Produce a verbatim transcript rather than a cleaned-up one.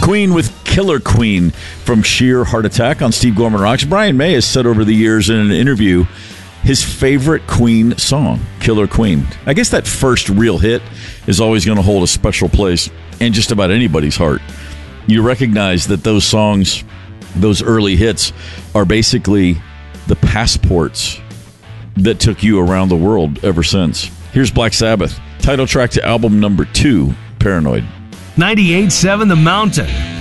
Queen with Killer Queen from Sheer Heart Attack on Steve Gorman Rocks. Brian May has said over the years in an interview his favorite Queen song, Killer Queen. I guess that first real hit is always going to hold a special place in just about anybody's heart. You recognize that those songs, those early hits, are basically the passports that took you around the world ever since. Here's Black Sabbath, title track to album number two, Paranoid. ninety-eight point seven The Mountain.